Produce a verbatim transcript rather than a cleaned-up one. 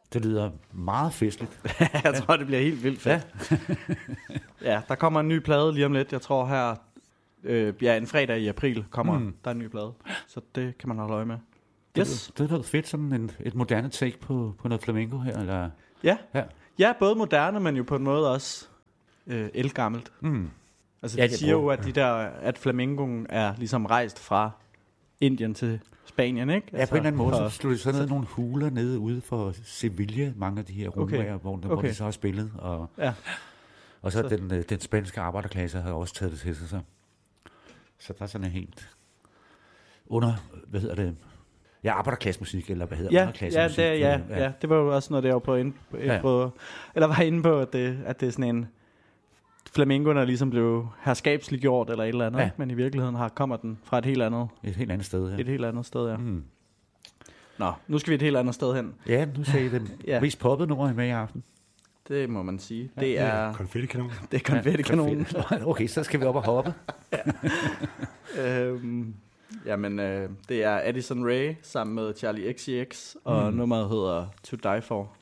Det lyder meget festligt. Jeg tror, det bliver helt vildt fedt. Ja. Ja, der kommer en ny plade lige om lidt. Jeg tror her, øh, ja, en fredag i april kommer mm. der en ny plade. Så det kan man holde øje med. Yes. Det er noget fedt, sådan en, et moderne take på, på noget flamenco her. Eller? Ja. Ja. Ja, både moderne, men jo på en måde også øh, ældgammelt. Mm. Altså, de ja, siger jo, at, de der, at flamencoen er ligesom rejst fra Indien til Spanien, ikke? Ja, altså, på en eller anden måde, så slog de sådan nogle huler nede ude for Sevilla, mange af de her rumværer, okay. hvor, okay. hvor de så har spillet. Og, ja. og så, så. Den, den spanske arbejderklasse har også taget det til sig. Så, så der er sådan en helt under, hvad hedder det, ja, arbejderklassemusik, eller hvad hedder ja, underklassemusik. Ja, det, ja, ja, ja, det var jo også noget, der var på, ind, ja. på eller var inde på, at det, at det er sådan en flamenco, der ligesom blev herskabsligt gjort, eller et eller andet, ja. Men i virkeligheden har, kommer den fra et helt andet. Et helt andet sted, ja. Et helt andet sted, ja. Mm. Nå, nu skal vi et helt andet sted hen. Ja, nu ser I den ja. mest poppede nummer med i aften. Det må man sige. Ja, det er konfettikanonen. Det er konfettikanonen. Ja, okay, så skal vi op og hoppe. ja. øhm, jamen, øh, det er Addison Rae sammen med Charlie X C X, og mm. nummeret hedder To Die For.